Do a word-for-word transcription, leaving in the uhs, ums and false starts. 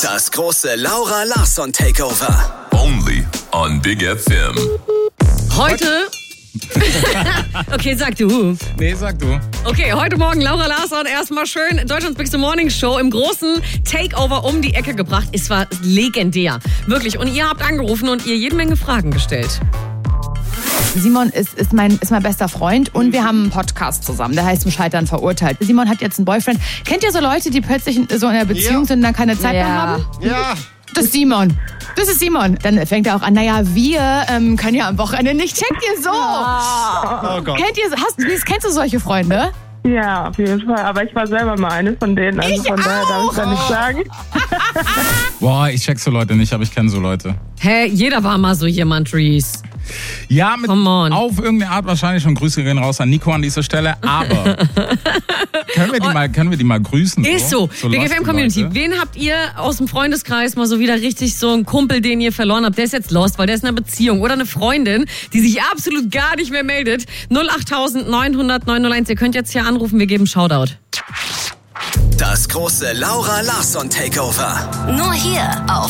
Das große Laura Larsson Takeover. Only on Big F M. Heute... Okay, sag du. Nee, sag du. Okay, heute Morgen Laura Larsson erstmal schön Deutschlands Bigste Morning Show im großen Takeover um die Ecke gebracht. Es war legendär. Wirklich. Und ihr habt angerufen und ihr jede Menge Fragen gestellt. Simon ist, ist, mein, ist mein bester Freund und wir haben einen Podcast zusammen, der heißt Zum Scheitern verurteilt. Simon hat jetzt einen Boyfriend. Kennt ihr so Leute, die plötzlich so in einer Beziehung Ja. sind und dann keine Zeit Ja. mehr haben? Ja. Das ist Simon. Das ist Simon. Dann fängt er auch an, naja, wir ähm, können ja am Wochenende nicht. Checkt ihr so? Oh Gott. Kennt ihr, hast, kennst du solche Freunde? Ja, auf jeden Fall. Aber ich war selber mal eine von denen. Also Ich von daher darf ich da nicht sagen. Boah, ich check so Leute nicht, aber ich kenne so Leute. Hä, jeder war mal so jemand, Reese. Ja, mit, Come on. auf irgendeine Art wahrscheinlich schon. Grüße gehen raus an Nico an dieser Stelle. Aber können wir die mal, können wir die mal grüßen? Ist so. so Big lost F M Community. Leute. Wen habt ihr aus dem Freundeskreis mal so wieder richtig so einen Kumpel, den ihr verloren habt? Der ist jetzt lost, weil der ist in einer Beziehung. Oder eine Freundin, die sich absolut gar nicht mehr meldet. null acht neun null null neun null eins. Ihr könnt jetzt hier anrufen, wir geben Shoutout. Das große Laura Larsson Takeover. Nur hier auf